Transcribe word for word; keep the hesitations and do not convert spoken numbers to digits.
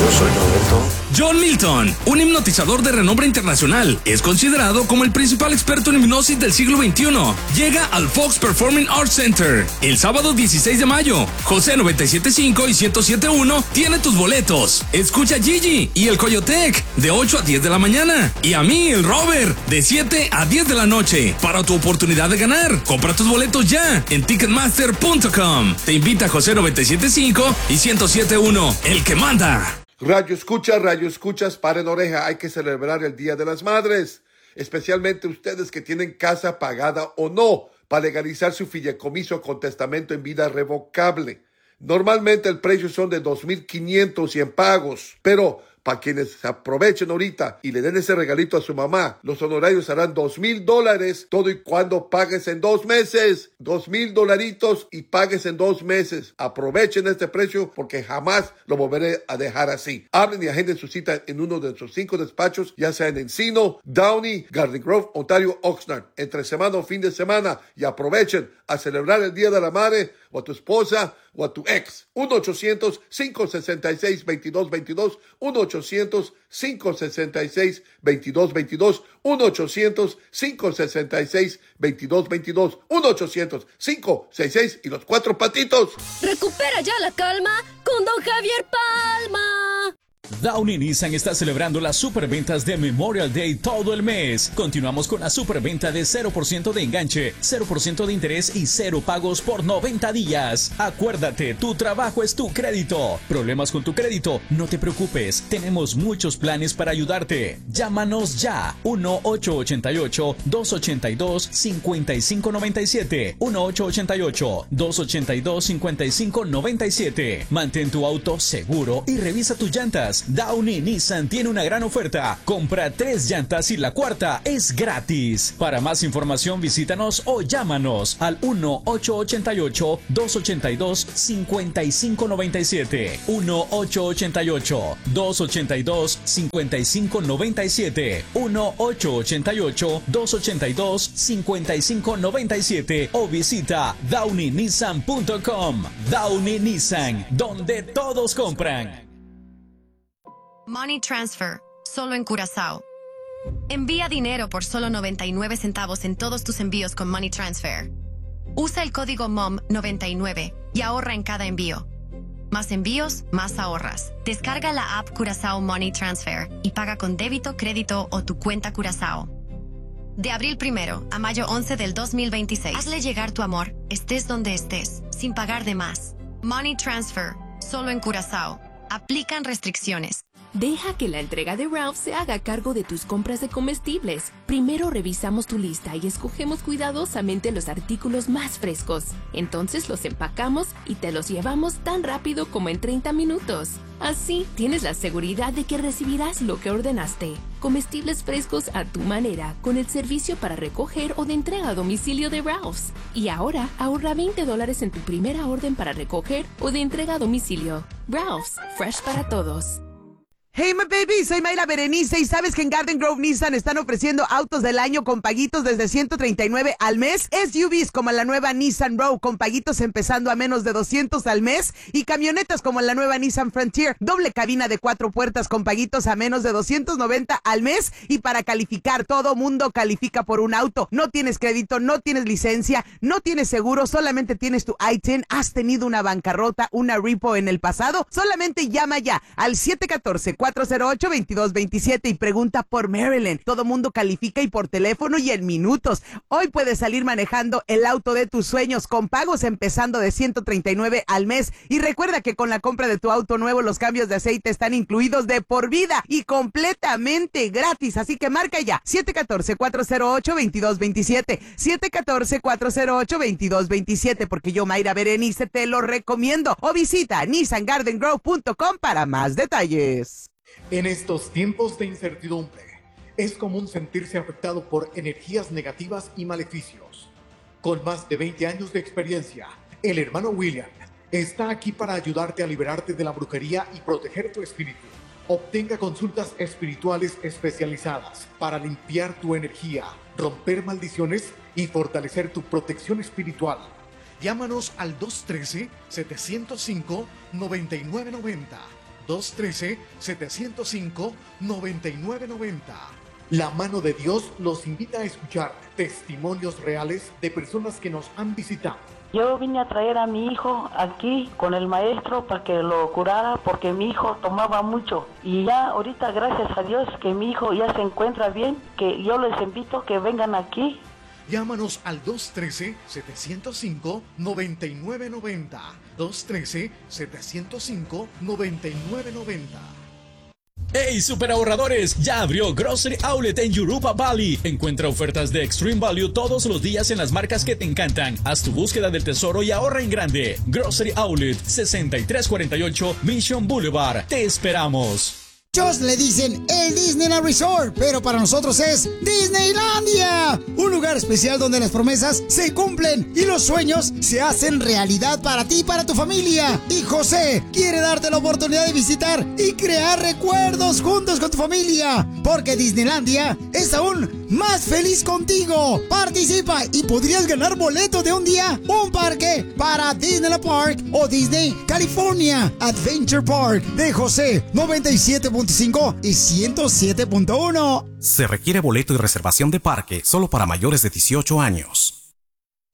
Yo soy Roberto. John Milton, un hipnotizador de renombre internacional, es considerado como el principal experto en hipnosis del siglo veintiuno. Llega al Fox Performing Arts Center el sábado dieciséis de mayo. José noventa y siete punto cinco y ciento siete punto uno tiene tus boletos. Escucha a Gigi y el Coyotec de ocho a diez de la mañana. Y a mí, el Robert, de siete a diez de la noche. Para tu oportunidad de ganar, compra tus boletos ya en ticketmaster punto com. Te invita José noventa y siete punto cinco y ciento siete punto uno, el que manda. Radio Escucha, Radio Escuchas, paren oreja, hay que celebrar el Día de las Madres, especialmente ustedes que tienen casa pagada o no, para legalizar su fideicomiso con testamento en vida revocable. Normalmente el precio son de dos mil quinientos y en pagos, pero para quienes se aprovechen ahorita y le den ese regalito a su mamá, los honorarios serán dos mil dólares, todo y cuando pagues en dos meses. Dos mil dolaritos y pagues en dos meses. Aprovechen este precio porque jamás lo volveré a dejar así. Hablen y agenden su cita en uno de nuestros cinco despachos, ya sea en Encino, Downey, Garden Grove, Ontario, Oxnard, entre semana o fin de semana, y aprovechen a celebrar el Día de la Madre o a tu esposa o a tu ex. uno ochocientos, cinco sesenta y seis, veintidós veintidós, uno ochocientos, cinco sesenta y seis, veintidós veintidós, uno ochocientos, cinco sesenta y seis, veintidós veintidós, uno ochocientos, cinco sesenta y seis y los cuatro patitos. Recupera ya la calma con Don Javier Palma. Downey Nissan está celebrando las superventas de Memorial Day todo el mes. Continuamos con la superventa de cero por ciento de enganche, cero por ciento de interés y cero pagos por noventa días. Acuérdate, tu trabajo es tu crédito. ¿Problemas con tu crédito? No te preocupes, tenemos muchos planes para ayudarte. Llámanos ya, uno ocho ocho ocho, dos ocho dos, cinco cinco nueve siete, uno ocho ocho ocho, dos ocho dos, cinco cinco nueve siete. Mantén tu auto seguro y revisa tus llantas. Downey Nissan tiene una gran oferta. Compra tres llantas y la cuarta es gratis. Para más información visítanos o llámanos al uno ocho ocho ocho, dos ocho dos, cinco cinco nueve siete, uno ocho ocho ocho, dos ocho dos, cinco cinco nueve siete, uno ocho ocho ocho, dos ocho dos, cinco cinco nueve siete o visita downey nissan punto com. Downey Nissan, donde todos compran. Money Transfer, solo en Curazao. Envía dinero por solo noventa y nueve centavos en todos tus envíos con Money Transfer. Usa el código M O M noventa y nueve y ahorra en cada envío. Más envíos, más ahorras. Descarga la app Curazao Money Transfer y paga con débito, crédito o tu cuenta Curazao. De abril primero a mayo once del dos mil veintiséis, hazle llegar tu amor, estés donde estés, sin pagar de más. Money Transfer, solo en Curazao. Aplican restricciones. Deja que la entrega de Ralph se haga cargo de tus compras de comestibles. Primero revisamos tu lista y escogemos cuidadosamente los artículos más frescos. Entonces los empacamos y te los llevamos tan rápido como en treinta minutos. Así tienes la seguridad de que recibirás lo que ordenaste. Comestibles frescos a tu manera, con el servicio para recoger o de entrega a domicilio de Ralph's. Y ahora ahorra veinte dólares en tu primera orden para recoger o de entrega a domicilio. Ralph's, fresh para todos. Hey, my baby, soy Mayra Berenice y sabes que en Garden Grove Nissan están ofreciendo autos del año con paguitos desde ciento treinta y nueve al mes, S U Vs como la nueva Nissan Rogue con paguitos empezando a menos de doscientos al mes y camionetas como la nueva Nissan Frontier, doble cabina de cuatro puertas con paguitos a menos de doscientos noventa al mes. Y para calificar, todo mundo califica por un auto. No tienes crédito, no tienes licencia, no tienes seguro, solamente tienes tu I diez, has tenido una bancarrota, una repo en el pasado, solamente llama ya al siete uno cuatro, cuatro cero ocho, veintidós veintisiete y pregunta por Marilyn. Todo mundo califica y por teléfono y en minutos. Hoy puedes salir manejando el auto de tus sueños con pagos empezando de ciento treinta y nueve al mes. Y recuerda que con la compra de tu auto nuevo los cambios de aceite están incluidos de por vida y completamente gratis. Así que marca ya siete uno cuatro, cuatro cero ocho, veintidós veintisiete, siete uno cuatro, cuatro cero ocho, veintidós veintisiete, porque yo, Mayra Berenice, te lo recomiendo. O visita nissan garden grove punto com para más detalles. En estos tiempos de incertidumbre, es común sentirse afectado por energías negativas y maleficios. Con más de veinte años de experiencia, el hermano William está aquí para ayudarte a liberarte de la brujería y proteger tu espíritu. Obtenga consultas espirituales especializadas para limpiar tu energía, romper maldiciones y fortalecer tu protección espiritual. Llámanos al dos uno tres, siete cero cinco, nueve nueve nueve cero. dos uno tres, siete cero cinco, nueve nueve nueve cero. La mano de Dios los invita a escuchar testimonios reales de personas que nos han visitado. Yo vine a traer a mi hijo aquí con el maestro para que lo curara porque mi hijo tomaba mucho. Y ya ahorita, gracias a Dios, que mi hijo ya se encuentra bien, que yo les invito a que vengan aquí. Llámanos al dos uno tres, siete cero cinco, nueve nueve nueve cero. dos uno tres, siete cero cinco, nueve nueve nueve cero. ¡Hey, super ahorradores! Ya abrió Grocery Outlet en Jurupa Valley. Encuentra ofertas de Extreme Value todos los días en las marcas que te encantan. Haz tu búsqueda del tesoro y ahorra en grande. Grocery Outlet, sesenta y tres cuarenta y ocho Mission Boulevard. Te esperamos. Muchos le dicen el Disneyland Resort, pero para nosotros es Disneylandia, un lugar especial donde las promesas se cumplen y los sueños se hacen realidad para ti y para tu familia. Y José quiere darte la oportunidad de visitar y crear recuerdos juntos con tu familia, porque Disneylandia es aún más feliz contigo. Participa y podrías ganar boleto de un día, un parque para Disneyland Park o Disney California Adventure Park de José, noventa y siete punto cinco y ciento siete punto uno. Se requiere boleto y reservación de parque solo para mayores de dieciocho años.